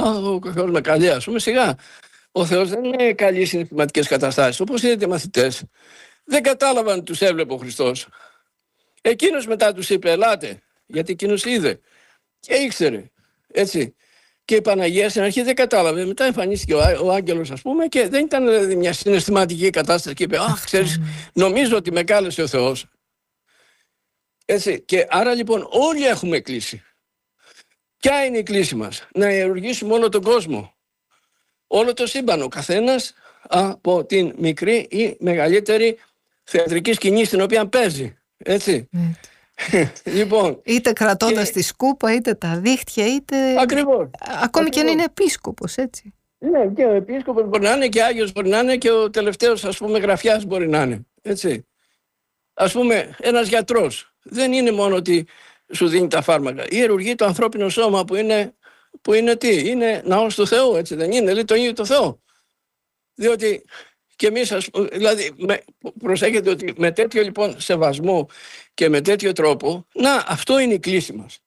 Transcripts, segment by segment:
ο Θεός με καλεί, ας πούμε, σιγά. Ο Θεός δεν είναι καλή συναισθηματικές καταστάσεις. Όπως είδατε οι μαθητές, δεν κατάλαβαν τους έβλεπε ο Χριστός. Εκείνος μετά τους είπε, ελάτε, γιατί εκείνος είδε και ήξερε, έτσι. Και η Παναγία στην αρχή δεν κατάλαβε. Μετά εμφανίστηκε ο άγγελος, ας πούμε, και δεν ήταν δηλαδή μια συναισθηματική κατάσταση και είπε, αχ, ξέρεις, νομίζω ότι με κάλεσε ο Θεός. Έτσι. Και άρα λοιπόν όλοι έχουμε κλήσει. Ποια είναι η κλήση μας? Να ιερουργήσουμε όλο τον κόσμο, όλο το σύμπαν, ο καθένας από την μικρή ή μεγαλύτερη θεατρική σκηνή στην οποία παίζει. Έτσι. Λοιπόν, είτε κρατώντας τη σκούπα, είτε τα δίχτυα, είτε. Ακριβώς. Ακόμη και αν είναι επίσκοπος, έτσι. Ναι, και ο επίσκοπος μπορεί να είναι και Άγιος μπορεί να είναι και ο τελευταίος, ας πούμε, γραφιάς μπορεί να είναι. Έτσι. Ας πούμε, ένας γιατρός δεν είναι μόνο ότι σου δίνει τα φάρμακα. Ιερουργεί το ανθρώπινο σώμα που είναι τι? Είναι ναός του Θεού, έτσι δεν είναι? Λέει τον ίδιο το Θεό. Διότι και εμείς, δηλαδή, προσέχετε ότι με τέτοιο λοιπόν σεβασμό και με τέτοιο τρόπο, αυτό είναι η κλήση μας.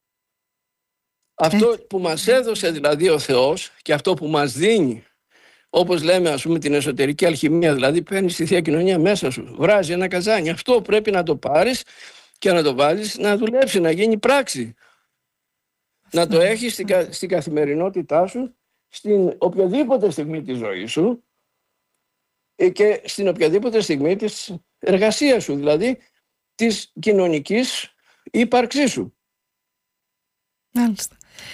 Αυτό που μας έδωσε δηλαδή ο Θεός και αυτό που μας δίνει, όπως λέμε, ας πούμε, την εσωτερική αλχημία, δηλαδή παίρνεις τη Θεία Κοινωνία μέσα σου, βράζει ένα καζάνι, αυτό πρέπει να το πάρεις και να το βάλεις να δουλέψει, να γίνει πράξη. Να το έχεις στην καθημερινότητά σου, στην οποιαδήποτε στιγμή της ζωής σου και στην οποιαδήποτε στιγμή της εργασίας σου, δηλαδή της κοινωνικής ύπαρξής σου. Μάλιστα.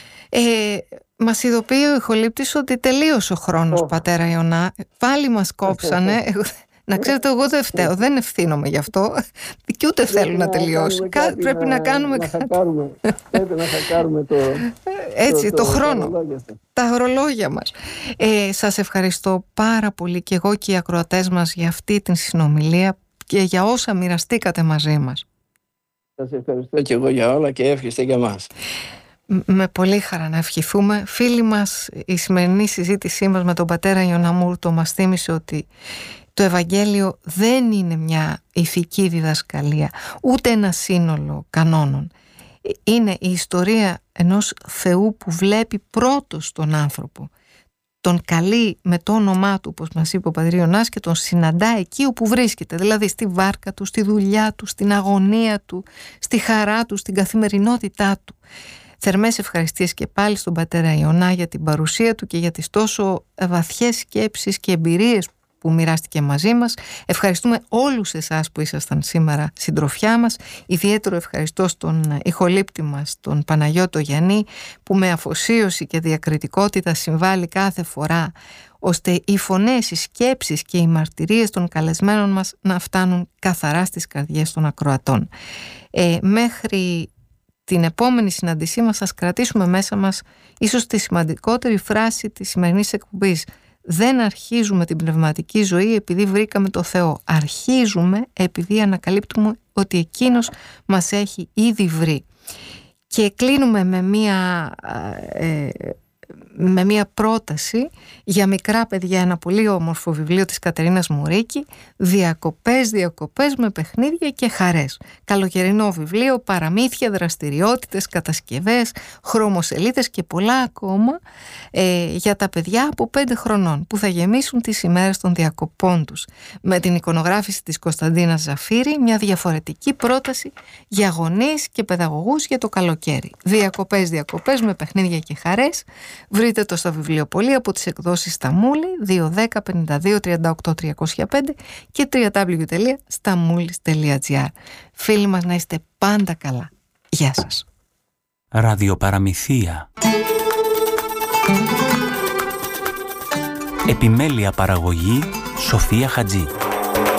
Μας ειδοποιεί ο ηχολήπτης ότι τελείωσε ο χρόνος, πατέρα Ιωνά. Πάλι μας κόψανε. Να ξέρετε, εγώ δεν φταίω, δεν ευθύνομαι γι' αυτό και ούτε θέλω να τελειώσει. Πρέπει να κάνουμε κάτι. Πρέπει να χακάρουμε το χρόνο, τα ορολόγια μας. Σας ευχαριστώ πάρα πολύ και εγώ και οι ακροατές μας για αυτή την συνομιλία και για όσα μοιραστήκατε μαζί μας. Σας ευχαριστώ και εγώ για όλα και εύχεστε για μας. Με πολύ χαρά να ευχηθούμε. Φίλοι μας, η σημερινή συζήτησή μας με τον πατέρα Ιωνά Μούρτο μας θύμισε ότι το Ευαγγέλιο δεν είναι μια ηθική διδασκαλία, ούτε ένα σύνολο κανόνων. Είναι η ιστορία ενός Θεού που βλέπει πρώτος τον άνθρωπο. Τον καλεί με το όνομά του, όπως μας είπε ο πατήρ Ιωνάς, και τον συναντά εκεί όπου βρίσκεται, δηλαδή στη βάρκα του, στη δουλειά του, στην αγωνία του, στη χαρά του, στην καθημερινότητά του. Θερμές ευχαριστίες και πάλι στον πατέρα Ιωνά για την παρουσία του και για τις τόσο βαθιές σκέψεις και εμπειρίες που μοιράστηκε μαζί μας. Ευχαριστούμε όλους εσάς που ήσασταν σήμερα συντροφιά μας. Ιδιαίτερο ευχαριστώ στον ηχολήπτη μας, τον Παναγιώτο Γιαννή, που με αφοσίωση και διακριτικότητα συμβάλλει κάθε φορά ώστε οι φωνές, οι σκέψεις και οι μαρτυρίες των καλεσμένων μας να φτάνουν καθαρά στις καρδιές των ακροατών. Μέχρι την επόμενη συναντησή μας σας κρατήσουμε μέσα μας ίσως τη σημαντικότερη φράση της σημερινής εκπομπής. Δεν αρχίζουμε την πνευματική ζωή επειδή βρήκαμε το Θεό. Αρχίζουμε επειδή ανακαλύπτουμε ότι Εκείνος μας έχει ήδη βρει. Και κλείνουμε με μία πρόταση για μικρά παιδιά, ένα πολύ όμορφο βιβλίο της Κατερίνας Μουρίκη, «Διακοπές με παιχνίδια και χαρές». Καλοκαιρινό βιβλίο, παραμύθια, δραστηριότητες, κατασκευές, χρωμοσελίδες και πολλά ακόμα για τα παιδιά από 5 χρονών που θα γεμίσουν τις ημέρες των διακοπών τους. Με την εικονογράφηση της Κωνσταντίνας Ζαφύρη, μια διαφορετική πρόταση για γονείς και παιδαγωγούς για το καλοκαίρι. «Διακοπές με παιχνίδια και χαρές». Βρείτε το στα βιβλιοπωλεία από τις εκδόσεις Σταμούλη, 210 52 38 305 και www.stamoulis.gr. Φίλοι μας, να είστε πάντα καλά. Γεια σας. Ραδιοπαραμυθία. Επιμέλεια παραγωγή Σοφία Χατζή.